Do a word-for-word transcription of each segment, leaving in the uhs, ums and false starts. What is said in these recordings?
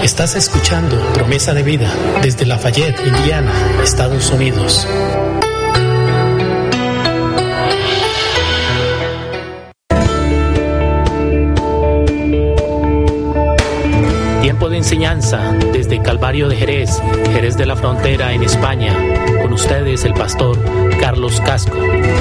Estás escuchando Promesa de Vida desde Lafayette, Indiana, Estados Unidos. Tiempo de enseñanza desde Calvario de Jerez, Jerez de la Frontera en España. Con ustedes el pastor Carlos Casco.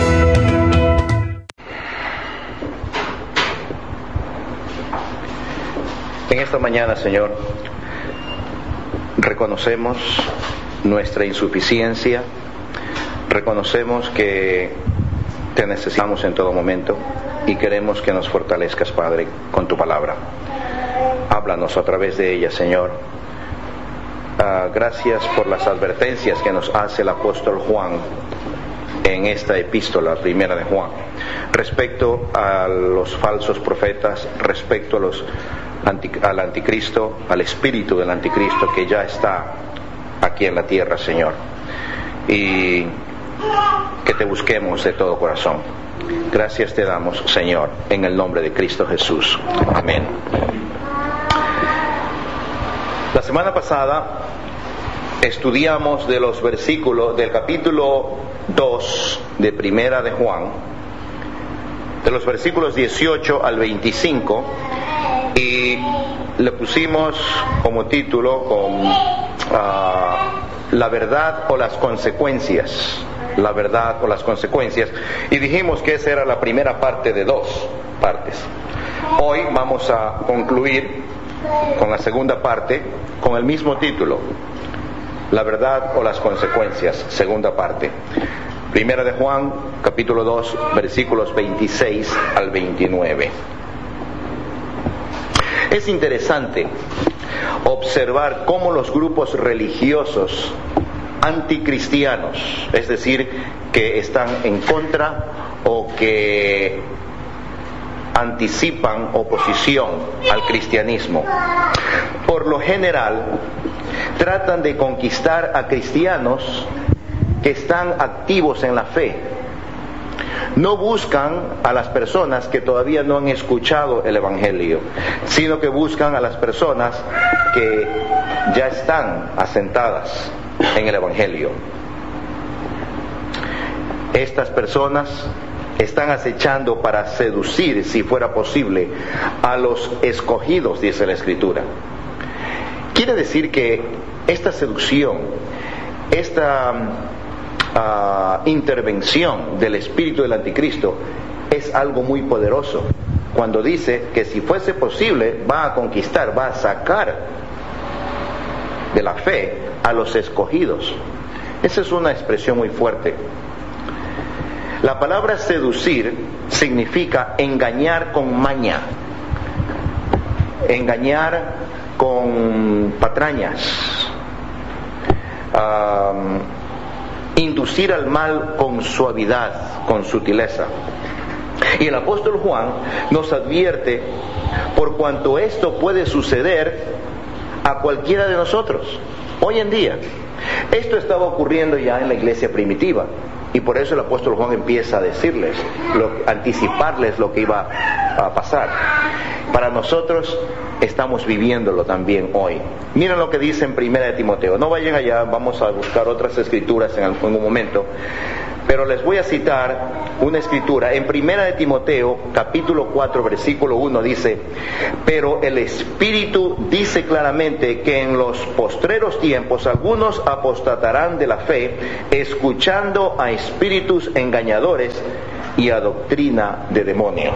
En esta mañana, Señor, reconocemos nuestra insuficiencia, reconocemos que te necesitamos en todo momento y queremos que nos fortalezcas, Padre, con tu palabra. Háblanos a través de ella, Señor. Uh, gracias por las advertencias que nos hace el apóstol Juan en esta epístola primera de Juan, respecto a los falsos profetas, respecto a los anti, al anticristo, al espíritu del anticristo que ya está aquí en la tierra, Señor, y que te busquemos de todo corazón. Gracias te damos, Señor, en el nombre de Cristo Jesús. Amén. La semana pasada estudiamos de los versículos del capítulo dos de Primera de Juan, de los versículos dieciocho al veinticinco, y le pusimos como título con uh, la verdad o las consecuencias, la verdad o las consecuencias, y dijimos que esa era la primera parte de dos partes. Hoy vamos a concluir con la segunda parte, con el mismo título, la verdad o las consecuencias, segunda parte. Primera de Juan, capítulo dos, versículos veintiséis al veintinueve. Es interesante observar cómo los grupos religiosos anticristianos, es decir, que están en contra o que anticipan oposición al cristianismo, por lo general tratan de conquistar a cristianos que están activos en la fe. No buscan a las personas que todavía no han escuchado el Evangelio, sino que buscan a las personas que ya están asentadas en el Evangelio. Estas personas están acechando para seducir, si fuera posible, a los escogidos, dice la Escritura. Quiere decir que esta seducción, esta uh, intervención del espíritu del anticristo es algo muy poderoso, cuando dice que si fuese posible va a conquistar, va a sacar de la fe a los escogidos. Esa es una expresión muy fuerte. La palabra seducir significa engañar con maña, engañar con patrañas, um, inducir al mal con suavidad, con sutileza. Y el apóstol Juan nos advierte por cuanto esto puede suceder a cualquiera de nosotros. Hoy en día, esto estaba ocurriendo ya en la iglesia primitiva. Y por eso el apóstol Juan empieza a decirles, lo, anticiparles lo que iba a pasar. Para nosotros estamos viviéndolo también hoy. Miren lo que dice en Primera de Timoteo. No vayan allá, vamos a buscar otras escrituras en algún momento. Pero les voy a citar una escritura. En Primera de Timoteo, capítulo cuatro, versículo uno, dice: pero el Espíritu dice claramente que en los postreros tiempos algunos apostatarán de la fe, escuchando a espíritus engañadores y a doctrina de demonios.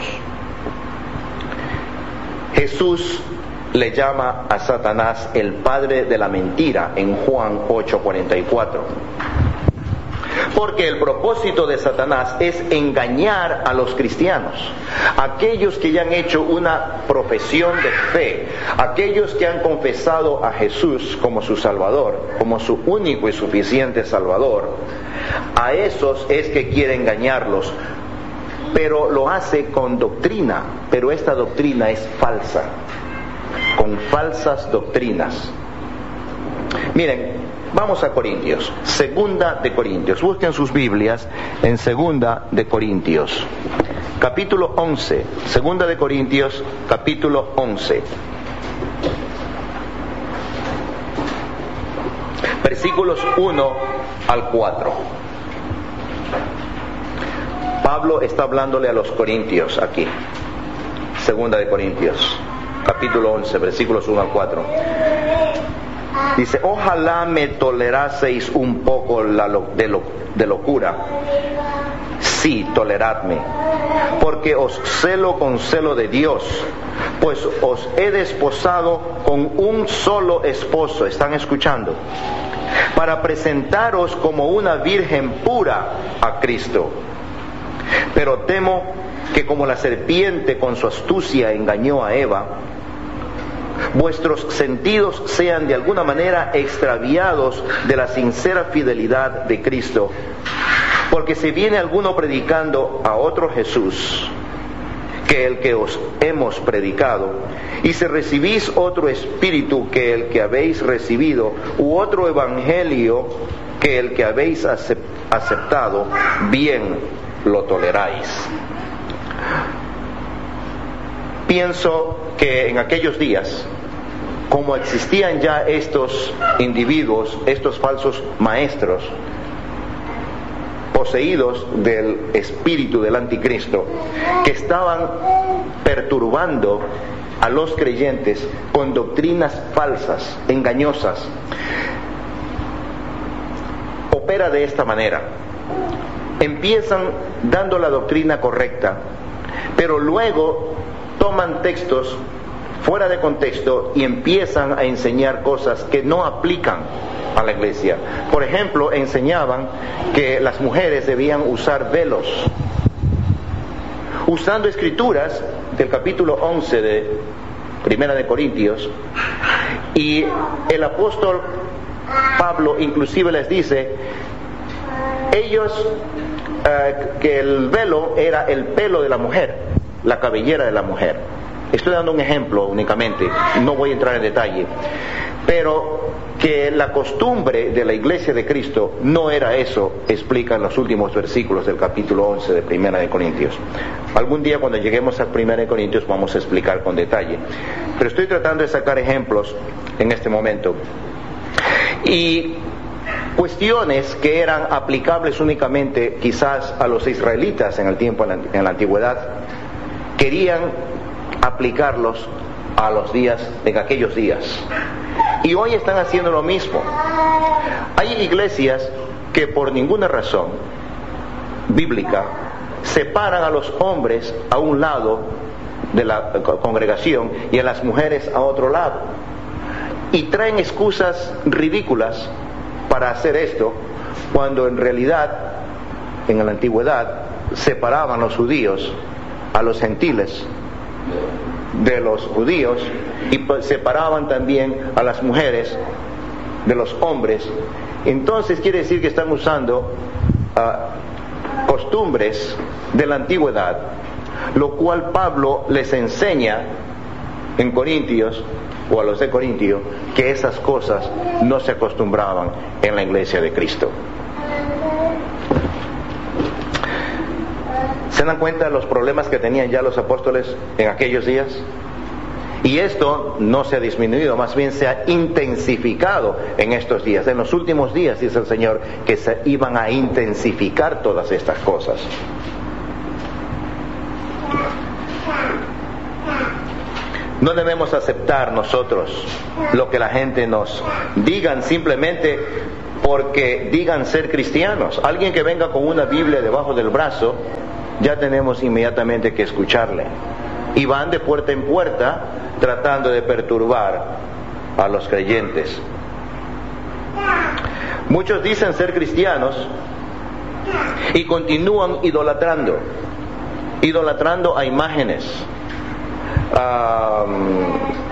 Jesús le llama a Satanás el padre de la mentira en Juan ocho cuarenta y cuatro. Porque el propósito de Satanás es engañar a los cristianos, aquellos que ya han hecho una profesión de fe, aquellos que han confesado a Jesús como su Salvador, como su único y suficiente Salvador. A esos es que quiere engañarlos, pero lo hace con doctrina, pero esta doctrina es falsa, con falsas doctrinas. Miren, vamos a Corintios, segunda de Corintios. Busquen sus Biblias en segunda de Corintios, capítulo once. Segunda de Corintios, capítulo once. versículos uno al cuatro. Pablo está hablándole a los corintios aquí. Segunda de Corintios, capítulo once, versículos uno al cuatro. Dice: ojalá me toleraseis un poco la lo, de, lo, de locura. Sí, toleradme, porque os celo con celo de Dios, pues os he desposado con un solo esposo. ¿Están escuchando? Para presentaros como una virgen pura a Cristo. Pero temo que como la serpiente con su astucia engañó a Eva, vuestros sentidos sean de alguna manera extraviados de la sincera fidelidad de Cristo. Porque si viene alguno predicando a otro Jesús que el que os hemos predicado, y si recibís otro espíritu que el que habéis recibido, u otro evangelio que el que habéis aceptado, bien lo toleráis. Pienso que en aquellos días, como existían ya estos individuos, estos falsos maestros, poseídos del espíritu del anticristo, que estaban perturbando a los creyentes con doctrinas falsas, engañosas, opera de esta manera. Empiezan dando la doctrina correcta, pero luego toman textos fuera de contexto y empiezan a enseñar cosas que no aplican a la iglesia. Por ejemplo, enseñaban que las mujeres debían usar velos, usando escrituras del capítulo once de Primera de Corintios, y el apóstol Pablo inclusive les dice ellos eh, que el velo era el pelo de la mujer, la cabellera de la mujer. Estoy dando un ejemplo únicamente, no voy a entrar en detalle, pero que la costumbre de la iglesia de Cristo no era eso, explican los últimos versículos del capítulo once de Primera de Corintios. Algún día cuando lleguemos a Primera de Corintios vamos a explicar con detalle, pero estoy tratando de sacar ejemplos en este momento. Y cuestiones que eran aplicables únicamente quizás a los israelitas en el tiempo, en la antigüedad, querían aplicarlos a los días, en aquellos días. Y hoy están haciendo lo mismo. Hay iglesias que por ninguna razón bíblica separan a los hombres a un lado de la congregación y a las mujeres a otro lado. Y traen excusas ridículas para hacer esto, cuando en realidad, en la antigüedad, separaban los judíos a los gentiles de los judíos y separaban también a las mujeres de los hombres. Entonces quiere decir que están usando uh, costumbres de la antigüedad, lo cual Pablo les enseña en Corintios, o a los de Corintio, que esas cosas no se acostumbraban en la iglesia de Cristo. ¿Se dan cuenta de los problemas que tenían ya los apóstoles en aquellos días? Y esto no se ha disminuido, más bien se ha intensificado en estos días. En los últimos días, dice el Señor, que se iban a intensificar todas estas cosas. No debemos aceptar nosotros lo que la gente nos digan simplemente porque digan ser cristianos. Alguien que venga con una Biblia debajo del brazo, ya tenemos inmediatamente que escucharle. Y van de puerta en puerta tratando de perturbar a los creyentes. Muchos dicen ser cristianos y continúan idolatrando, idolatrando a imágenes, Um,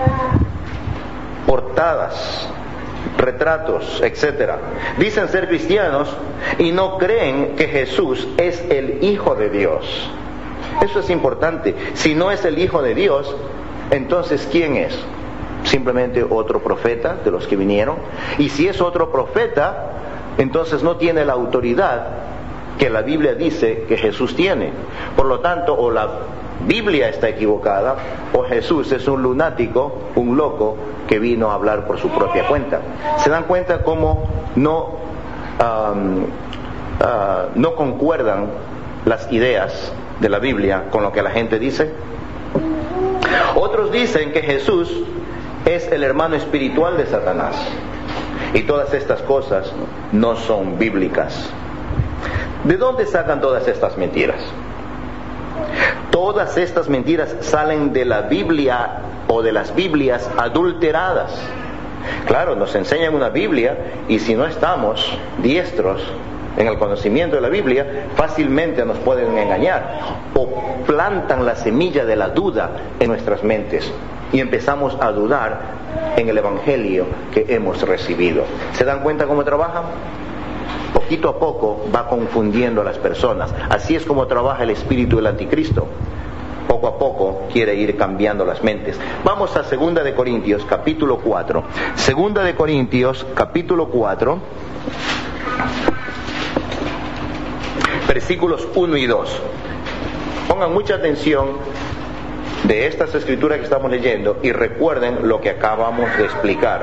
portadas, retratos, etcétera. Dicen ser cristianos y no creen que Jesús es el Hijo de Dios. Eso es importante. Si no es el Hijo de Dios, entonces ¿quién es? Simplemente otro profeta de los que vinieron. Y si es otro profeta, entonces no tiene la autoridad que la Biblia dice que Jesús tiene. Por lo tanto, o la Biblia está equivocada o Jesús es un lunático, un loco que vino a hablar por su propia cuenta. ¿Se dan cuenta cómo no, um, uh, no concuerdan las ideas de la Biblia con lo que la gente dice? Otros dicen que Jesús es el hermano espiritual de Satanás. Y todas estas cosas no son bíblicas. ¿De dónde sacan todas estas mentiras? Todas estas mentiras salen de la Biblia o de las Biblias adulteradas. Claro, nos enseñan una Biblia y si no estamos diestros en el conocimiento de la Biblia, fácilmente nos pueden engañar o plantan la semilla de la duda en nuestras mentes y empezamos a dudar en el Evangelio que hemos recibido. ¿Se dan cuenta cómo trabaja? Poquito a poco va confundiendo a las personas. Así es como trabaja el espíritu del anticristo. Poco a poco quiere ir cambiando las mentes. Vamos a Segunda de Corintios, capítulo cuatro. Segunda de Corintios, capítulo cuatro, versículos uno y dos. Pongan mucha atención de estas escrituras que estamos leyendo y recuerden lo que acabamos de explicar.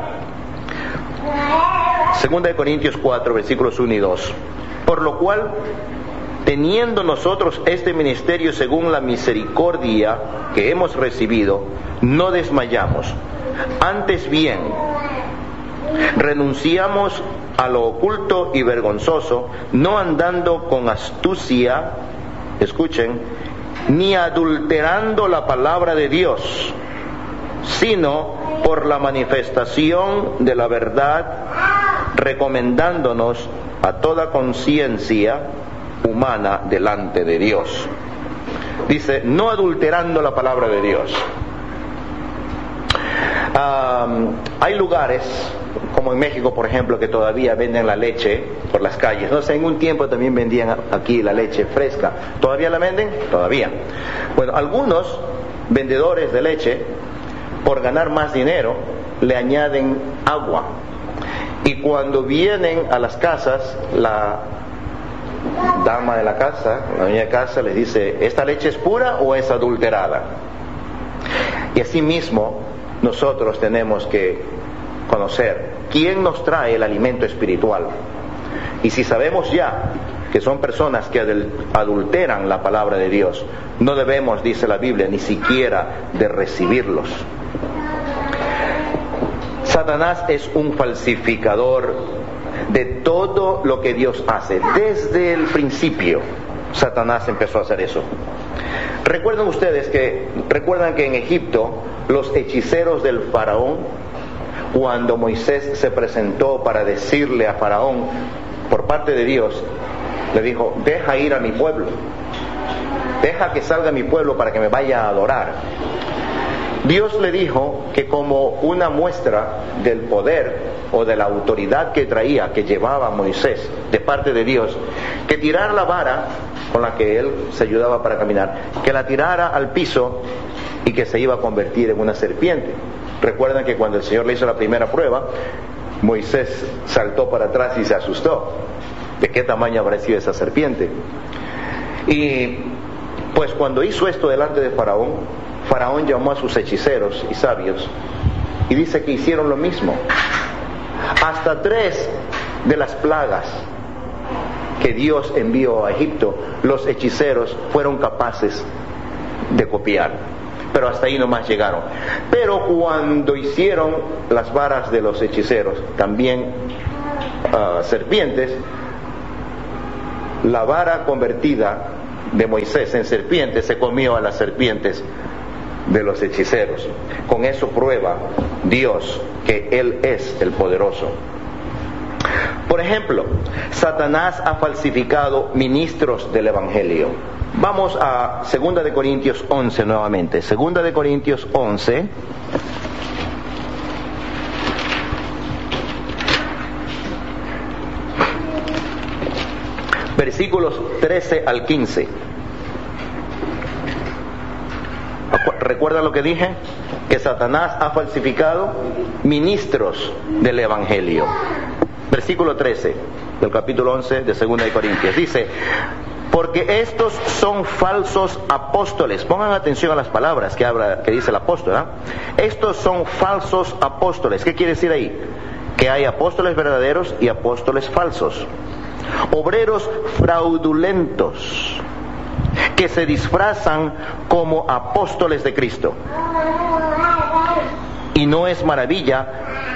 Segunda de Corintios cuatro, versículos uno y dos. Por lo cual, teniendo nosotros este ministerio según la misericordia que hemos recibido, no desmayamos. Antes bien, renunciamos a lo oculto y vergonzoso, no andando con astucia, escuchen, ni adulterando la palabra de Dios, sino por la manifestación de la verdad, recomendándonos a toda conciencia humana delante de Dios. Dice, no adulterando la palabra de Dios. Um, hay lugares, como en México, por ejemplo, que todavía venden la leche por las calles. No sé, en un tiempo también vendían aquí la leche fresca. ¿Todavía la venden? Todavía. Bueno, algunos vendedores de leche, por ganar más dinero, le añaden agua. Y cuando vienen a las casas, la dama de la casa, la dueña de casa, les dice, ¿esta leche es pura o es adulterada? Y así mismo nosotros tenemos que conocer quién nos trae el alimento espiritual. Y si sabemos ya que son personas que adulteran la palabra de Dios, no debemos, dice la Biblia, ni siquiera de recibirlos. Satanás es un falsificador de todo lo que Dios hace. Desde el principio, Satanás empezó a hacer eso. Recuerden ustedes que, recuerdan que en Egipto, los hechiceros del faraón, cuando Moisés se presentó para decirle a Faraón, por parte de Dios, le dijo, deja ir a mi pueblo, deja que salga mi pueblo para que me vaya a adorar. Dios le dijo que como una muestra del poder o de la autoridad que traía, que llevaba Moisés de parte de Dios, que tirara la vara con la que él se ayudaba para caminar, que la tirara al piso y que se iba a convertir en una serpiente. Recuerdan que cuando el Señor le hizo la primera prueba, Moisés saltó para atrás y se asustó. ¿De qué tamaño habrá sido esa serpiente? Y pues cuando hizo esto delante de Faraón, Faraón llamó a sus hechiceros y sabios y dice que hicieron lo mismo. Hasta tres de las plagas que Dios envió a Egipto, los hechiceros fueron capaces de copiar. Pero hasta ahí nomás llegaron. Pero cuando hicieron las varas de los hechiceros, también uh, serpientes, la vara convertida de Moisés en serpiente se comió a las serpientes de los hechiceros. Con eso prueba Dios que Él es el poderoso. Por ejemplo, Satanás ha falsificado ministros del Evangelio. Vamos a Segunda de Corintios once nuevamente. Segunda de Corintios once. Versículos trece al quince. ¿Recuerdan lo que dije? Que Satanás ha falsificado ministros del Evangelio. Versículo trece del capítulo once de Segunda de Corintios. Dice, porque estos son falsos apóstoles. Pongan atención a las palabras que, habla, que dice el apóstol, ¿eh? Estos son falsos apóstoles. ¿Qué quiere decir ahí? Que hay apóstoles verdaderos y apóstoles falsos. Obreros fraudulentos que se disfrazan como apóstoles de Cristo. Y no es maravilla,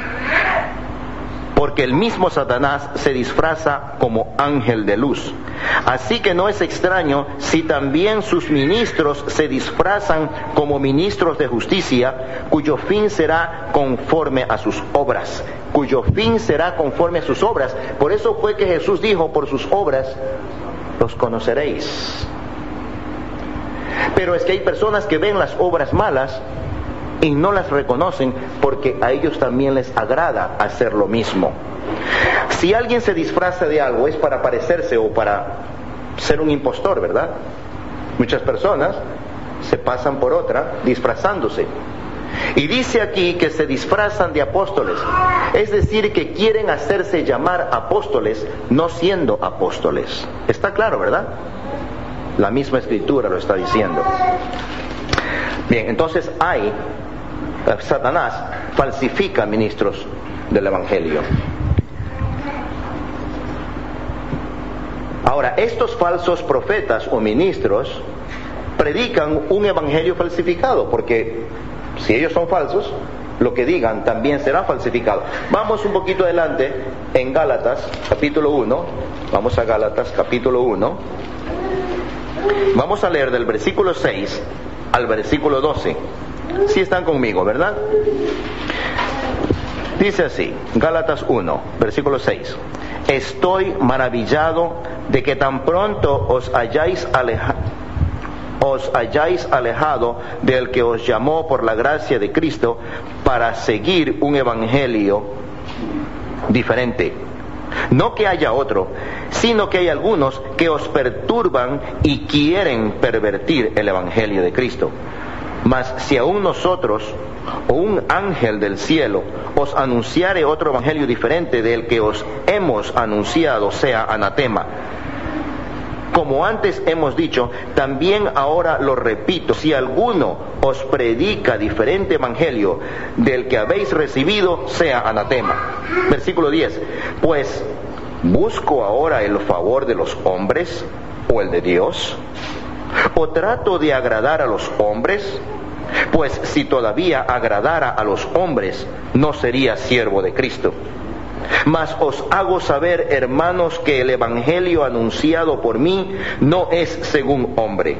porque el mismo Satanás se disfraza como ángel de luz. Así que no es extraño si también sus ministros se disfrazan como ministros de justicia, cuyo fin será conforme a sus obras. Cuyo fin será conforme a sus obras. Por eso fue que Jesús dijo, por sus obras los conoceréis. Pero es que hay personas que ven las obras malas y no las reconocen, porque a ellos también les agrada hacer lo mismo. Si alguien se disfraza de algo, es para parecerse o para ser un impostor, ¿verdad? Muchas personas se pasan por otra disfrazándose. Y dice aquí que se disfrazan de apóstoles, es decir, que quieren hacerse llamar apóstoles no siendo apóstoles. Está claro, ¿verdad? La misma escritura lo está diciendo. Bien, entonces hay, Satanás falsifica ministros del Evangelio. Ahora, estos falsos profetas o ministros predican un evangelio falsificado, porque si ellos son falsos, lo que digan también será falsificado. Vamos un poquito adelante en Gálatas capítulo uno. Vamos a Gálatas capítulo uno. Vamos a leer del versículo seis al versículo doce. Si están conmigo, ¿verdad? Dice así, Gálatas uno, versículo seis. Estoy maravillado de que tan pronto os hayáis alejado, os hayáis alejado del que os llamó por la gracia de Cristo para seguir un evangelio diferente. No que haya otro, sino que hay algunos que os perturban y quieren pervertir el evangelio de Cristo. Mas si aún nosotros o un ángel del cielo os anunciare otro evangelio diferente del que os hemos anunciado, sea anatema. Como antes hemos dicho, también ahora lo repito, si alguno os predica diferente evangelio del que habéis recibido, sea anatema. Versículo diez. Pues, ¿busco ahora el favor de los hombres o el de Dios? ¿O trato de agradar a los hombres? Pues si todavía agradara a los hombres, no sería siervo de Cristo. Mas os hago saber, hermanos, que el evangelio anunciado por mí no es según hombre.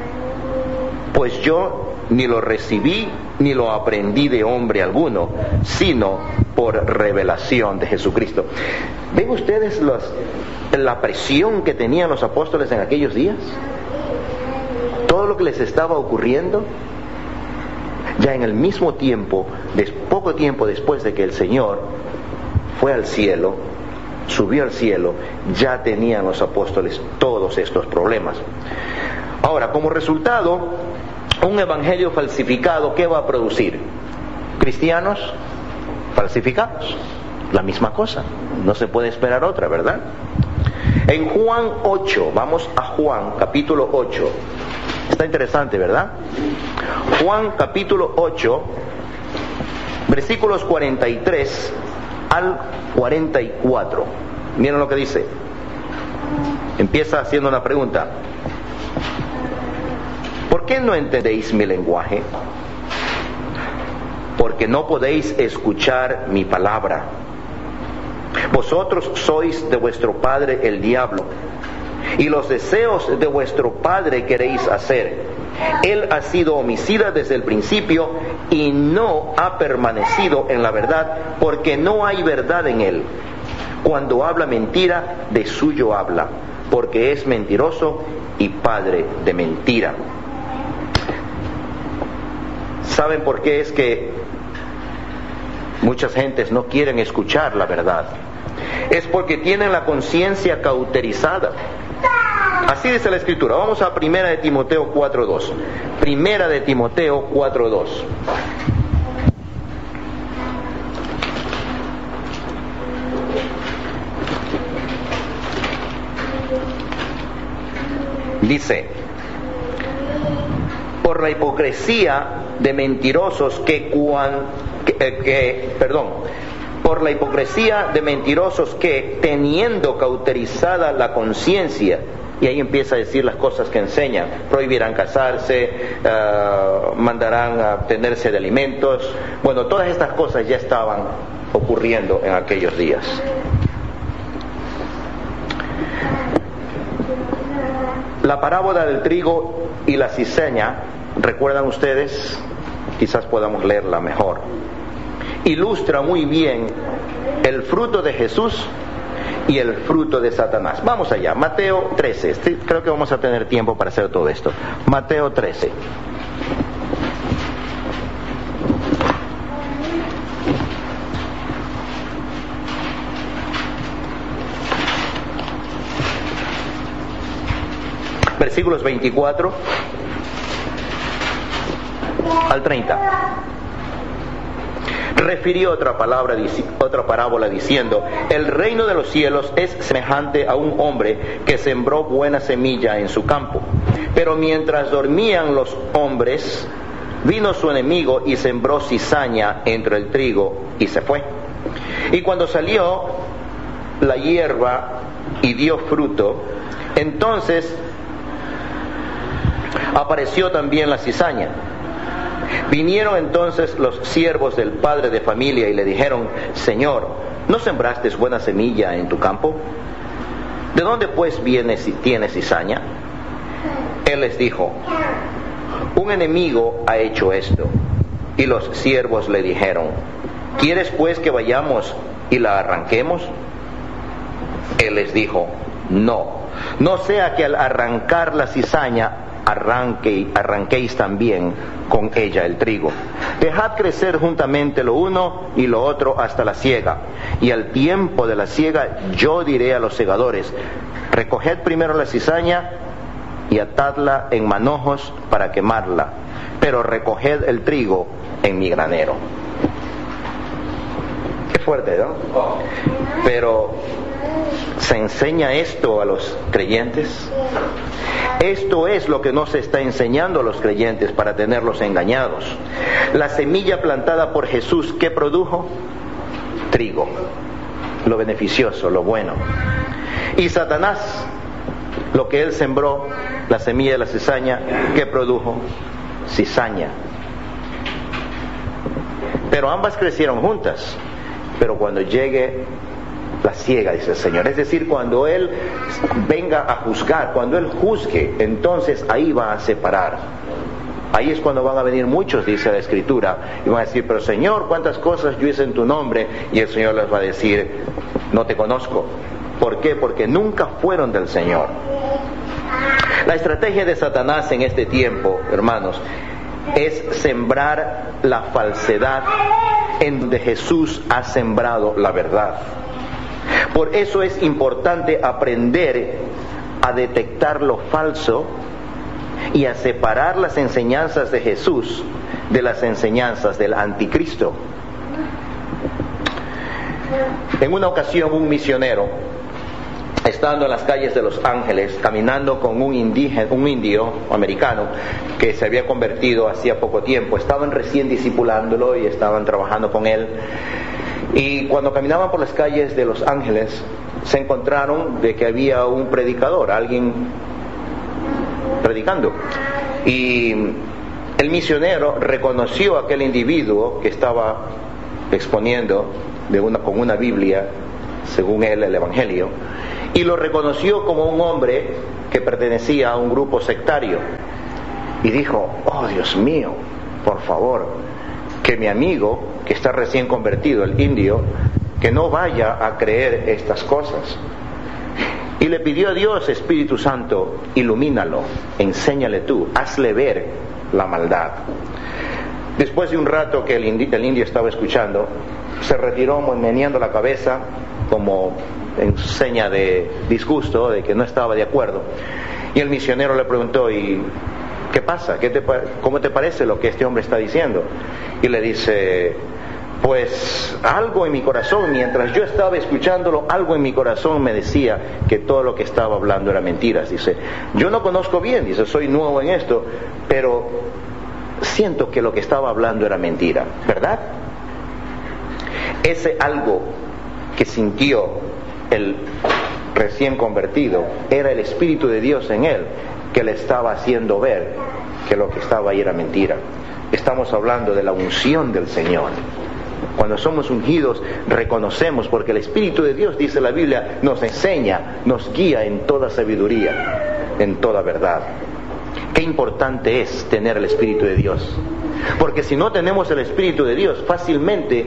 Pues yo ni lo recibí ni lo aprendí de hombre alguno, sino por revelación de Jesucristo. ¿Ven ustedes los, la presión que tenían los apóstoles en aquellos días? Todo lo que les estaba ocurriendo. Ya en el mismo tiempo, poco tiempo después de que el Señor fue al cielo, subió al cielo, ya tenían los apóstoles todos estos problemas. Ahora, como resultado, un evangelio falsificado, ¿qué va a producir? Cristianos falsificados. La misma cosa. No se puede esperar otra, ¿verdad? En Juan ocho, vamos a Juan capítulo ocho. Está interesante, ¿verdad? Juan capítulo ocho, versículos cuarenta y tres al cuarenta y cuatro. Miren lo que dice. Empieza haciendo una pregunta. ¿Por qué no entendéis mi lenguaje? Porque no podéis escuchar mi palabra. Vosotros sois de vuestro padre el diablo, y los deseos de vuestro padre queréis hacer. Él ha sido homicida desde el principio y no ha permanecido en la verdad, porque no hay verdad en él. Cuando habla mentira, de suyo habla, porque es mentiroso y padre de mentira. ¿Saben por qué es que muchas gentes no quieren escuchar la verdad? Es porque tienen la conciencia cauterizada. Así dice la Escritura. Vamos a Primera de Timoteo cuatro dos. Primera de Timoteo cuatro dos. Dice, por la hipocresía de mentirosos que, cuan, que, eh, que perdón, por la hipocresía de mentirosos que, teniendo cauterizada la conciencia, y ahí empieza a decir las cosas que enseñan, prohibirán casarse, uh, mandarán a abstenerse de alimentos, bueno, todas estas cosas ya estaban ocurriendo en aquellos días. La parábola del trigo y la cizaña, ¿recuerdan ustedes? Quizás podamos leerla mejor. Ilustra muy bien el fruto de Jesús y el fruto de Satanás. Vamos allá, Mateo trece. Creo que vamos a tener tiempo para hacer todo esto. Mateo trece. Versículos veinticuatro al treinta. Refirió otra palabra, otra parábola diciendo, el reino de los cielos es semejante a un hombre que sembró buena semilla en su campo. Pero mientras dormían los hombres, vino su enemigo y sembró cizaña entre el trigo y se fue. Y cuando salió la hierba y dio fruto, entonces apareció también la cizaña. Vinieron entonces los siervos del padre de familia y le dijeron, Señor, ¿no sembraste buena semilla en tu campo? ¿De dónde pues viene si tiene cizaña? Él les dijo, un enemigo ha hecho esto. Y los siervos le dijeron, ¿quieres pues que vayamos y la arranquemos? Él les dijo, no, no sea que al arrancar la cizaña arranque, arranquéis también con ella el trigo. Dejad crecer juntamente lo uno y lo otro hasta la siega. Y al tiempo de la siega yo diré a los segadores, recoged primero la cizaña y atadla en manojos para quemarla, pero recoged el trigo en mi granero. Qué fuerte, ¿no? Pero ¿se enseña esto a los creyentes? Esto es lo que no se está enseñando a los creyentes para tenerlos engañados. La semilla plantada por Jesús, ¿qué produjo? Trigo, lo beneficioso, lo bueno. Y Satanás, lo que él sembró, la semilla de la cizaña, ¿qué produjo? Cizaña. Pero ambas crecieron juntas. Pero cuando llegue la siega, dice el Señor, es decir, cuando Él venga a juzgar, cuando Él juzgue, entonces ahí va a separar. Ahí es cuando van a venir muchos, dice la Escritura, y van a decir, pero Señor, ¿cuántas cosas yo hice en tu nombre? Y el Señor les va a decir, no te conozco. ¿Por qué? Porque nunca fueron del Señor. La estrategia de Satanás en este tiempo, hermanos, es sembrar la falsedad en donde Jesús ha sembrado la verdad. Por eso es importante aprender a detectar lo falso y a separar las enseñanzas de Jesús de las enseñanzas del anticristo. En una ocasión un misionero, estando en las calles de Los Ángeles, caminando con un indígena, un indio americano que se había convertido hacía poco tiempo, estaban recién discipulándolo y estaban trabajando con él. Y cuando caminaban por las calles de Los Ángeles, se encontraron de que había un predicador, alguien predicando. Y el misionero reconoció a aquel individuo que estaba exponiendo de una, con una Biblia, según él, el Evangelio, y lo reconoció como un hombre que pertenecía a un grupo sectario. Y dijo, oh Dios mío, por favor, que mi amigo, que está recién convertido, el indio, que no vaya a creer estas cosas. Y le pidió a Dios, Espíritu Santo, ilumínalo, enséñale tú, hazle ver la maldad. Después de un rato que el indio, el indio estaba escuchando, se retiró meneando la cabeza como en seña de disgusto, de que no estaba de acuerdo. Y el misionero le preguntó, ¿y qué pasa? ¿Qué te, ¿Cómo te parece lo que este hombre está diciendo? Y le dice, pues algo en mi corazón, mientras yo estaba escuchándolo, algo en mi corazón me decía que todo lo que estaba hablando era mentiras. Dice, yo no conozco bien, dice, soy nuevo en esto, pero siento que lo que estaba hablando era mentira, ¿verdad? Ese algo que sintió el recién convertido era el Espíritu de Dios en él, que le estaba haciendo ver que lo que estaba ahí era mentira. Estamos hablando de la unción del Señor. Cuando somos ungidos, reconocemos, porque el Espíritu de Dios, dice la Biblia, nos enseña, nos guía en toda sabiduría, en toda verdad. Qué importante es tener el Espíritu de Dios, porque si no tenemos el Espíritu de Dios, fácilmente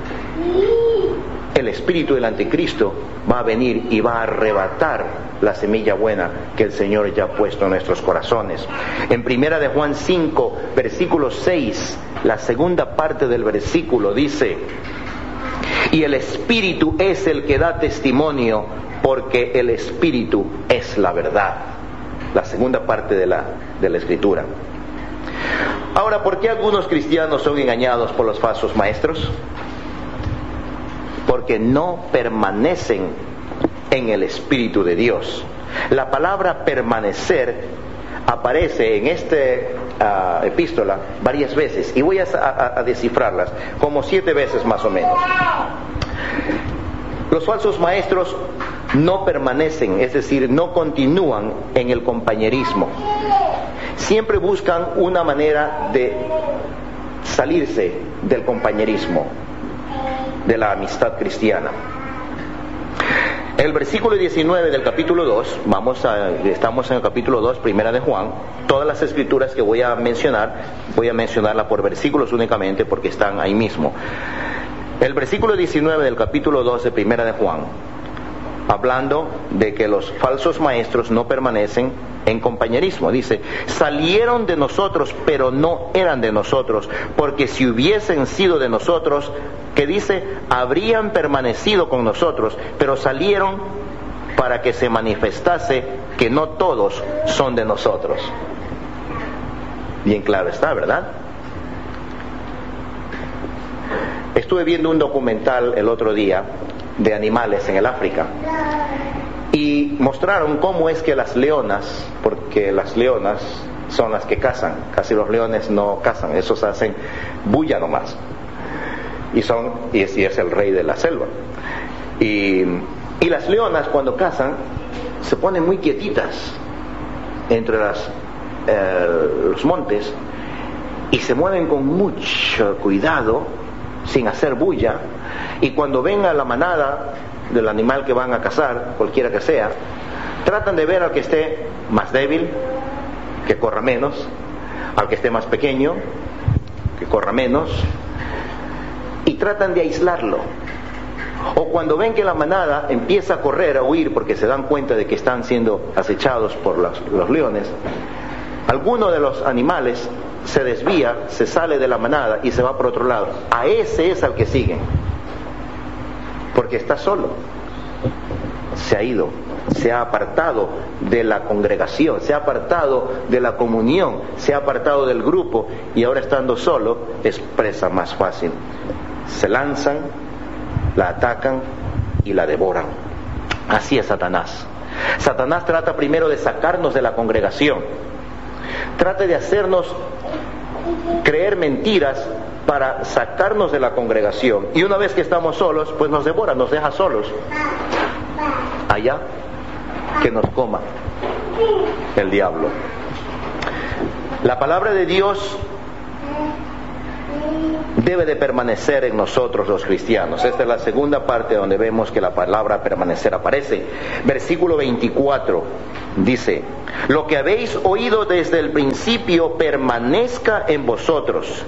el espíritu del anticristo va a venir y va a arrebatar la semilla buena que el Señor ya ha puesto en nuestros corazones. En primera de Juan cinco, versículo seis, la segunda parte del versículo dice, y el Espíritu es el que da testimonio, porque el Espíritu es la verdad. La segunda parte de la, de la Escritura. Ahora, ¿por qué algunos cristianos son engañados por los falsos maestros? Porque no permanecen en el Espíritu de Dios. La palabra permanecer aparece en esta uh, epístola varias veces, y voy a, a, a descifrarlas, como siete veces más o menos. Los falsos maestros no permanecen, es decir, no continúan en el compañerismo. Siempre buscan una manera de salirse del compañerismo, de la amistad cristiana. El versículo diecinueve del capítulo dos, vamos a, estamos en el capítulo dos, primera de Juan. Todas las escrituras que voy a mencionar, voy a mencionarlas por versículos únicamente porque están ahí mismo. El versículo diecinueve del capítulo dos de primera de Juan, hablando de que los falsos maestros no permanecen en compañerismo, dice, salieron de nosotros, pero no eran de nosotros, porque si hubiesen sido de nosotros, que dice, habrían permanecido con nosotros, pero salieron para que se manifestase que no todos son de nosotros. Bien claro está, ¿verdad? Estuve viendo un documental el otro día de animales en el África, y mostraron cómo es que las leonas, porque las leonas son las que cazan, casi los leones no cazan, esos hacen bulla nomás, y son y es, y es el rey de la selva, y, y las leonas cuando cazan se ponen muy quietitas entre las, eh, los montes, y se mueven con mucho cuidado sin hacer bulla, y cuando venga la manada del animal que van a cazar, cualquiera que sea, tratan de ver al que esté más débil, que corra menos, al que esté más pequeño, que corra menos, y tratan de aislarlo. O cuando ven que la manada empieza a correr, a huir, porque se dan cuenta de que están siendo acechados por los, los leones, alguno de los animales se desvía, se sale de la manada y se va por otro lado. A ese es al que siguen, porque está solo, se ha ido, se ha apartado de la congregación, se ha apartado de la comunión, se ha apartado del grupo, y ahora estando solo es presa más fácil. Se lanzan, la atacan y la devoran. Así es Satanás. Satanás trata primero de sacarnos de la congregación, trata de hacernos creer mentiras para sacarnos de la congregación, y una vez que estamos solos, pues nos devora, nos deja solos. Allá que nos coma el diablo. La palabra de Dios debe de permanecer en nosotros los cristianos. Esta es la segunda parte donde vemos que la palabra permanecer aparece. Versículo veinticuatro dice, lo que habéis oído desde el principio permanezca en vosotros.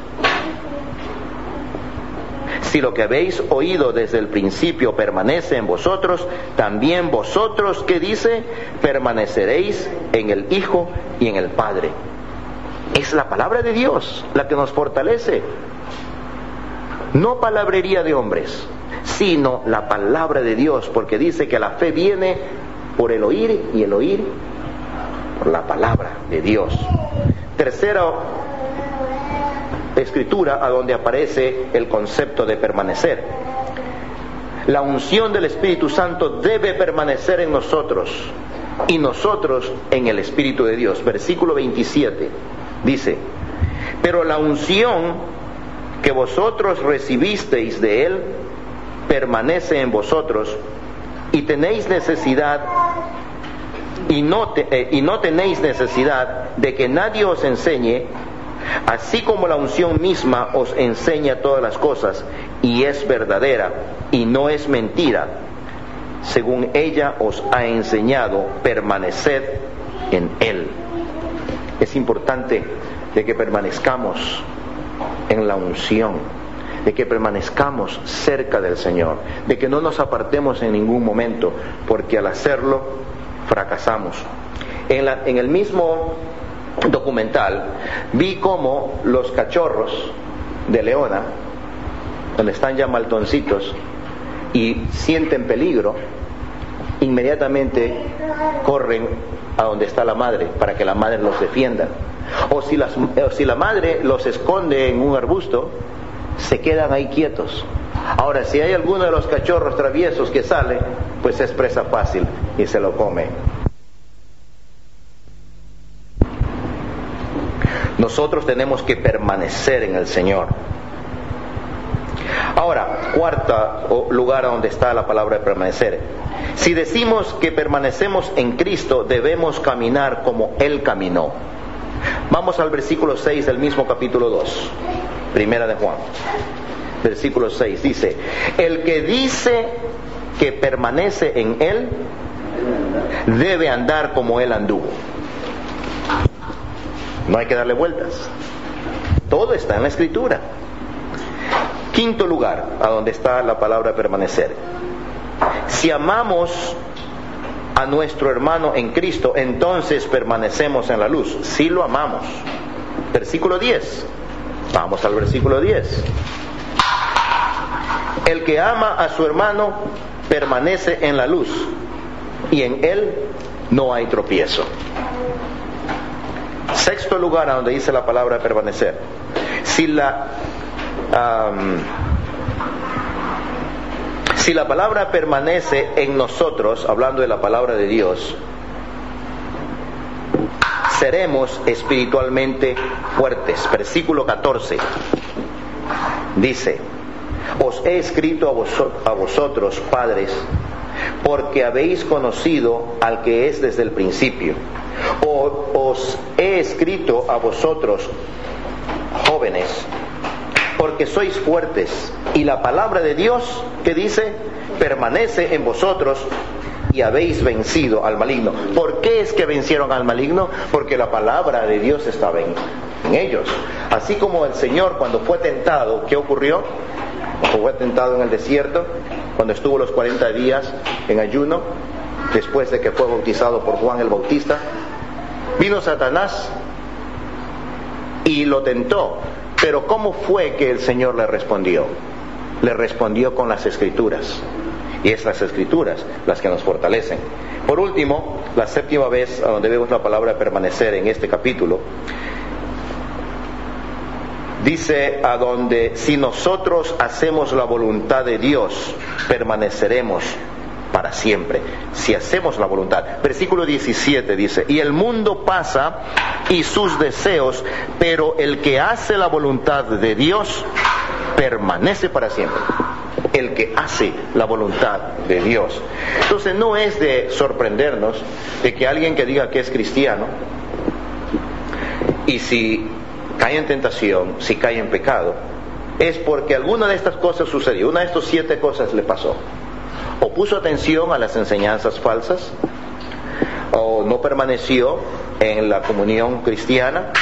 Si lo que habéis oído desde el principio permanece en vosotros, también vosotros, ¿qué dice? Permaneceréis en el Hijo y en el Padre. Es la palabra de Dios la que nos fortalece. No palabrería de hombres, sino la palabra de Dios, porque dice que la fe viene por el oír, y el oír por la palabra de Dios. Tercero, escritura a donde aparece el concepto de permanecer. La unción del Espíritu Santo debe permanecer en nosotros y nosotros en el Espíritu de Dios. Versículo veintisiete dice: pero la unción que vosotros recibisteis de Él permanece en vosotros, y tenéis necesidad y no, te, eh, y no tenéis necesidad de que nadie os enseñe, así como la unción misma os enseña todas las cosas, y es verdadera y no es mentira. Según ella os ha enseñado, permaneced en Él. Es importante de que permanezcamos en la unción, de que permanezcamos cerca del Señor, de que no nos apartemos en ningún momento, porque al hacerlo fracasamos. En, la, en el mismo documental vi cómo los cachorros de Leona, donde están ya maltoncitos y sienten peligro, inmediatamente corren a donde está la madre para que la madre los defienda. O si, las, o si la madre los esconde en un arbusto, se quedan ahí quietos. Ahora, si hay alguno de los cachorros traviesos que sale, pues es presa fácil y se lo come. Nosotros tenemos que permanecer en el Señor. Ahora, cuarto lugar donde está la palabra de permanecer. Si decimos que permanecemos en Cristo, debemos caminar como Él caminó. Vamos al versículo seis del mismo capítulo dos, primera de Juan. Versículo seis dice: el que dice que permanece en Él, debe andar como Él anduvo. No hay que darle vueltas. Todo está en la Escritura. Quinto lugar, a donde está la palabra permanecer. Si amamos a nuestro hermano en Cristo, entonces permanecemos en la luz. Si lo amamos. Versículo diez. Vamos al versículo diez. El que ama a su hermano permanece en la luz, y en él no hay tropiezo. Sexto lugar a donde dice la palabra permanecer. Si la um, si la palabra permanece en nosotros, hablando de la palabra de Dios, seremos espiritualmente fuertes. Versículo catorce dice: os he escrito a, vos, a vosotros, padres, porque habéis conocido al que es desde el principio. O, os he escrito a vosotros, jóvenes, porque sois fuertes, y la palabra de Dios, que dice, permanece en vosotros, y habéis vencido al maligno. ¿Por qué es que vencieron al maligno? Porque la palabra de Dios estaba en, en ellos. Así como el Señor, cuando fue tentado, ¿qué ocurrió? Fue tentado en el desierto, cuando estuvo los cuarenta días en ayuno, después de que fue bautizado por Juan el Bautista. Vino Satanás y lo tentó. Pero ¿cómo fue que el Señor le respondió? Le respondió con las Escrituras. Y es las Escrituras las que nos fortalecen. Por último, la séptima vez a donde vemos la palabra permanecer en este capítulo, dice a donde si nosotros hacemos la voluntad de Dios, permaneceremos para siempre. Si hacemos la voluntad. Versículo diecisiete dice: y el mundo pasa y sus deseos, pero el que hace la voluntad de Dios permanece para siempre. El que hace la voluntad de Dios. Entonces no es de sorprendernos de que alguien que diga que es cristiano, y si cae en tentación, si cae en pecado, es porque alguna de estas cosas sucedió. Una de estas siete cosas le pasó. O puso atención a las enseñanzas falsas, o no permaneció en la comunión cristiana,